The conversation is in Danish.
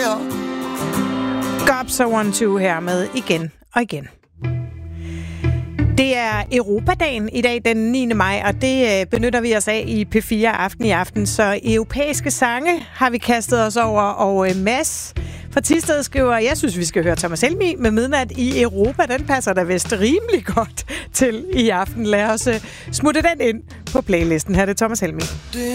Gops og 1-2 her med igen og igen. Det er Europadagen i dag, den 9. maj, og det benytter vi os af i P4 Aften i aften. Så europæiske sange har vi kastet os over, og Mads fra Thisted skriver, jeg synes, vi skal høre Thomas Helmig med Midnat i Europa. Den passer da vist rimelig godt til i aften. Lad os smutte den ind på playlisten. Her er det Thomas Helmig.